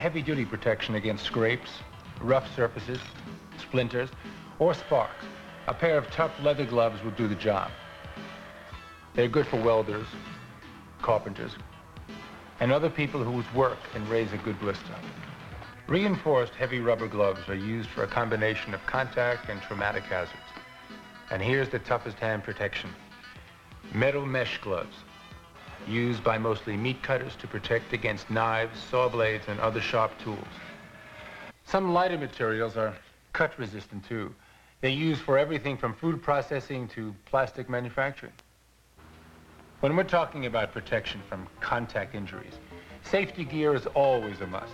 Heavy-duty protection against scrapes, rough surfaces, splinters, or sparks. A pair of tough leather gloves will do the job. They're good for welders, carpenters, and other people whose work can raise a good blister. Reinforced heavy rubber gloves are used for a combination of contact and traumatic hazards. And here's the toughest hand protection. Metal mesh gloves, used by mostly meat cutters to protect against knives, saw blades, and other sharp tools. Some lighter materials are cut resistant too. They're used for everything from food processing to plastic manufacturing. When we're talking about protection from contact injuries, safety gear is always a must.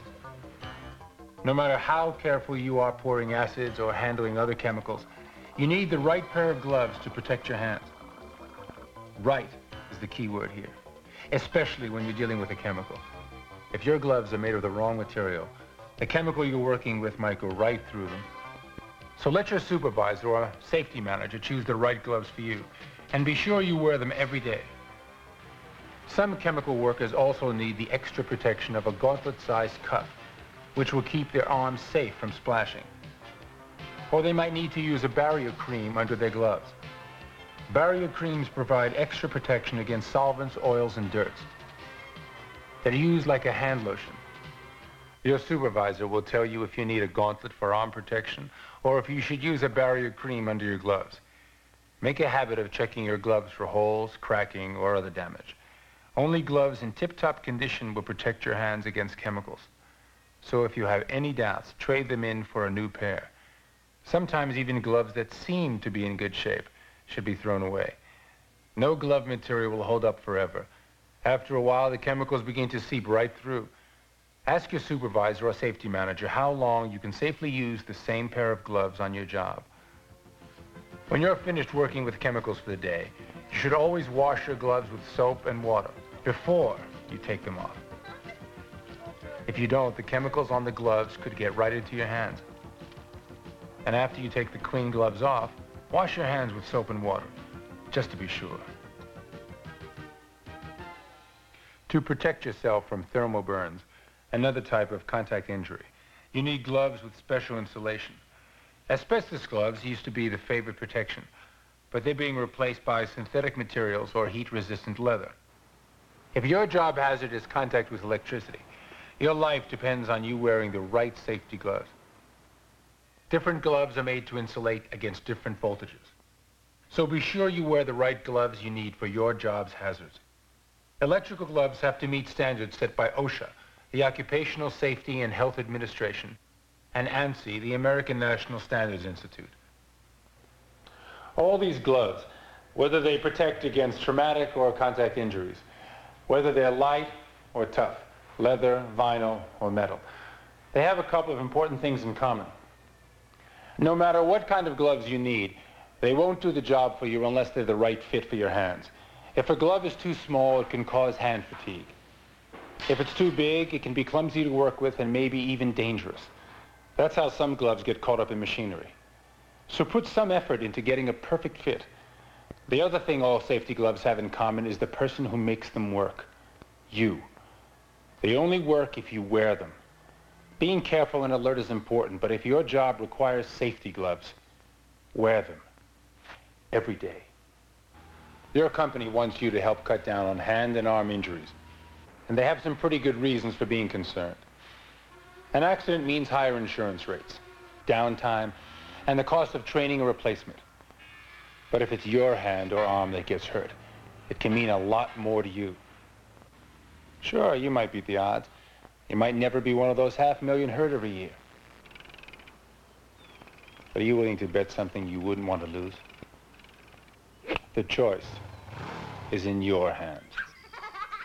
No matter how careful you are pouring acids or handling other chemicals, you need the right pair of gloves to protect your hands. Right is the key word here, especially when you're dealing with a chemical. If your gloves are made of the wrong material, the chemical you're working with might go right through them. So let your supervisor or safety manager choose the right gloves for you, and be sure you wear them every day. Some chemical workers also need the extra protection of a gauntlet-sized cuff, which will keep their arms safe from splashing. Or they might need to use a barrier cream under their gloves. Barrier creams provide extra protection against solvents, oils, and dirts. They're used like a hand lotion. Your supervisor will tell you if you need a gauntlet for arm protection or if you should use a barrier cream under your gloves. Make a habit of checking your gloves for holes, cracking, or other damage. Only gloves in tip-top condition will protect your hands against chemicals. So if you have any doubts, trade them in for a new pair. Sometimes even gloves that seem to be in good shape should be thrown away. No glove material will hold up forever. After a while, the chemicals begin to seep right through. Ask your supervisor or safety manager how long you can safely use the same pair of gloves on your job. When you're finished working with chemicals for the day, you should always wash your gloves with soap and water before you take them off. If you don't, the chemicals on the gloves could get right into your hands. And after you take the clean gloves off, wash your hands with soap and water, just to be sure. To protect yourself from thermal burns, another type of contact injury, you need gloves with special insulation. Asbestos gloves used to be the favorite protection, but they're being replaced by synthetic materials or heat-resistant leather. If your job hazard is contact with electricity, your life depends on you wearing the right safety gloves. Different gloves are made to insulate against different voltages. So be sure you wear the right gloves you need for your job's hazards. Electrical gloves have to meet standards set by OSHA, the Occupational Safety and Health Administration, and ANSI, the American National Standards Institute. All these gloves, whether they protect against traumatic or contact injuries, whether they're light or tough, leather, vinyl, or metal, they have a couple of important things in common. No matter what kind of gloves you need, they won't do the job for you unless they're the right fit for your hands. If a glove is too small, it can cause hand fatigue. If it's too big, it can be clumsy to work with and maybe even dangerous. That's how some gloves get caught up in machinery. So put some effort into getting a perfect fit. The other thing all safety gloves have in common is the person who makes them work. You. They only work if you wear them. Being careful and alert is important, but if your job requires safety gloves, wear them every day. Your company wants you to help cut down on hand and arm injuries, and they have some pretty good reasons for being concerned. An accident means higher insurance rates, downtime, and the cost of training or replacement. But if it's your hand or arm that gets hurt, it can mean a lot more to you. Sure, you might beat the odds. You might never be one of those 500,000 hurt every year. But are you willing to bet something you wouldn't want to lose? The choice is in your hands.